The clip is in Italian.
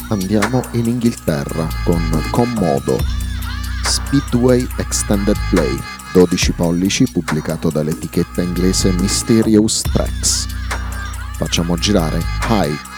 Andiamo in Inghilterra con Commodo, Speedway Extended Play, 12 pollici, pubblicato dall'etichetta inglese Mysterious Tracks. Facciamo girare High.